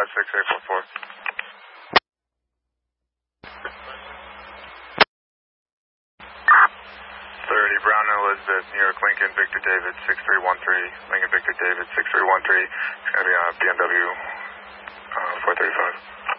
56844. 30 Brown Elizabeth, New York Lincoln Victor David 6313. Lincoln Victor David 6313. It's going to be on BMW 435.